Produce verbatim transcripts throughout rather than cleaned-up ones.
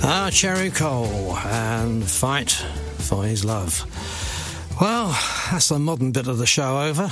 Ah, Cherry Cole and Fight for His Love. Well, that's the modern bit of the show over.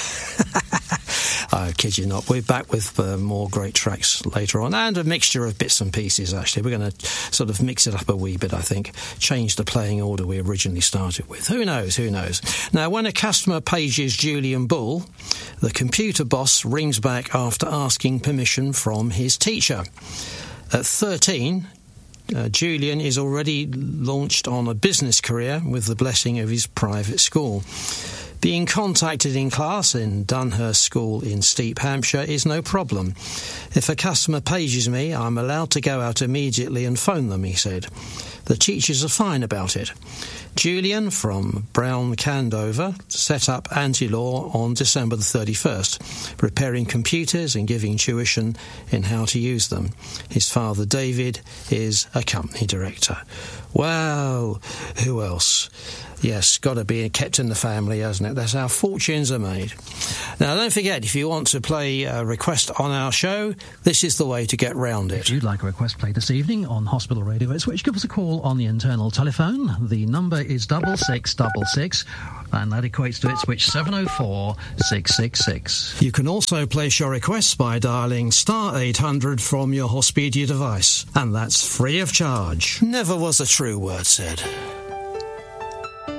I kid you not, we're back with uh, more great tracks later on, and a mixture of bits and pieces, actually. We're going to sort of mix it up a wee bit, I think, change the playing order we originally started with. Who knows, who knows? Now, when a customer pages Julian Bull, the computer boss rings back after asking permission from his teacher. At thirteen... Uh, Julian is already launched on a business career with the blessing of his private school. Being contacted in class in Dunhurst School in Steep, Hampshire is no problem. If a customer pages me, I'm allowed to go out immediately and phone them, he said. The teachers are fine about it. Julian from Brown Candover set up Anti-Law on December the thirty-first, repairing computers and giving tuition in how to use them. His father, David, is a company director. Well, who else? Yes, got to be kept in the family, hasn't it? That's how fortunes are made. Now, don't forget, if you want to play a request on our show, this is the way to get round it. If you'd like a request played this evening on Hospital Radio Ipswich, give us a call on the internal telephone. The number is double six double six, and that equates to Ipswich seven oh four six six six. You can also place your requests by dialling star eight hundred from your Hospedia device, and that's free of charge. Never was a true word said.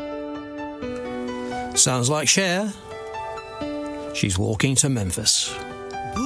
Sounds like Cher. She's walking to Memphis.